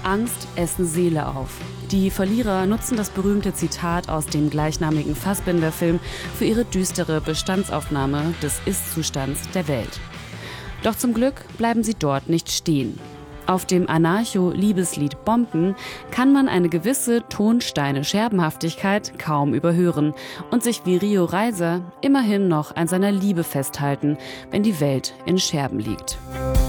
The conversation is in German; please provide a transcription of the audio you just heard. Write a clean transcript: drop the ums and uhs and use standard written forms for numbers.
Angst essen Seele auf. Die Verlierer nutzen das berühmte Zitat aus dem gleichnamigen Fassbinder-Film für ihre düstere Bestandsaufnahme des Ist-Zustands der Welt. Doch zum Glück bleiben sie dort nicht stehen. Auf dem Anarcho-Liebeslied Bomben kann man eine gewisse Tonsteine-Scherbenhaftigkeit kaum überhören und sich wie Rio Reiser immerhin noch an seiner Liebe festhalten, wenn die Welt in Scherben liegt.